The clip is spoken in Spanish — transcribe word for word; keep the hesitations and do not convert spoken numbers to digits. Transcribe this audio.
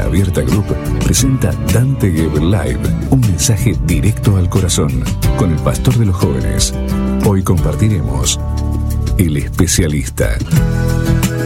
Abierta Group presenta Dante Gebel Live, un mensaje directo al corazón, con el pastor de los jóvenes. Hoy compartiremos El Especialista.